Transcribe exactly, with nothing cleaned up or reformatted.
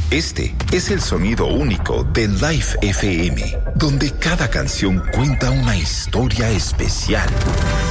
Este es el sonido único de Life F M, donde cada canción cuenta una historia especial.